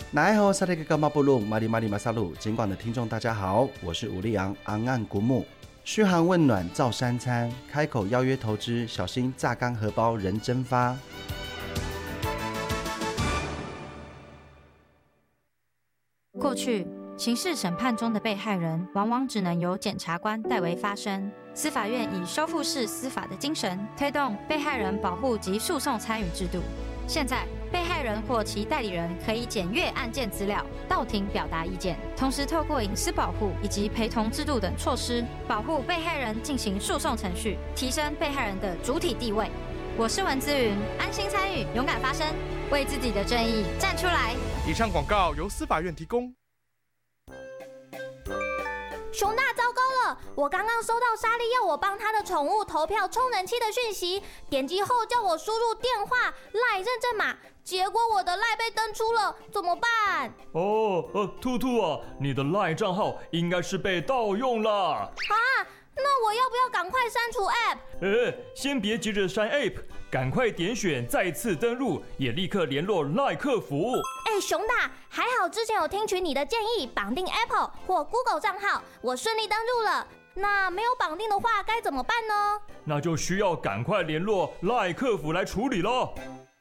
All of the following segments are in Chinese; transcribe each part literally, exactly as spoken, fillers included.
那好，萨利格伽马布鲁马里马里马萨鲁，尽管的听众大家好，我是吴立昂昂岸古木，嘘寒问暖造三餐，开口邀约投资，小心榨干荷包人蒸发。 过去，刑事审判中的被害人往往只能由检察官代为发声。司法院以修复式司法的精神，推动被害人保护及诉讼参与制度。现在，被害人或其代理人可以检阅案件资料，到庭表达意见，同时透过隐私保护以及陪同制度等措施，保护被害人进行诉讼程序，提升被害人的主体地位。我是文姿云，安心参与，勇敢发声，为自己的正义站出来。 以上广告由司法院提供。 熊大，糟糕了！我刚刚收到莎莉要我帮她的宠物投票充人气的讯息，点击后叫我输入电话、赖认证码，结果我的赖被登出了，怎么办？ 哦，呃，兔兔啊，你的赖账号应该是被盗用了。 啊，那我要不要赶快删除 App？ 呃，先别急着删 App， 赶快点选再次登录，也立刻联络赖客服。 哎，熊大，还好之前有听取你的建议，绑定 Apple 或 Google 账号，我顺利登入了。那没有绑定的话该怎么办呢？ 那就需要赶快联络赖客服来处理了。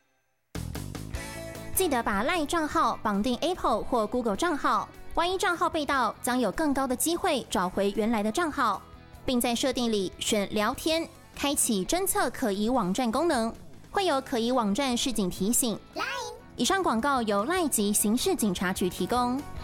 记得把赖账号绑定 Apple 或 Google 账号，万一账号被盗，将有更高的机会找回原来的账号，并在设定里选聊天，开启侦测可疑网站功能，会有可疑网站示警提醒。以上广告由赖及刑事警察局提供。